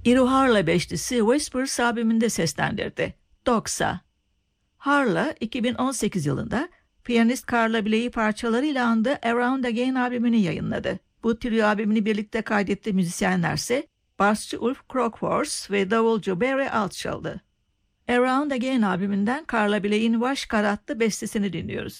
Iru Harla beşlisi Whispers albümünde seslendirdi. Doxa. Harla 2018 yılında piyanist Carla Bley'i parçalarıyla andığı Around Again albümünü yayınladı. Bu trio albümünü birlikte kaydettiği müzisyenlerse basçı Ulf Krokfors ve davulcu Barry Alt çaldı. Around Again albümünden Carla Bley'in Vaş adlı bestesini dinliyoruz.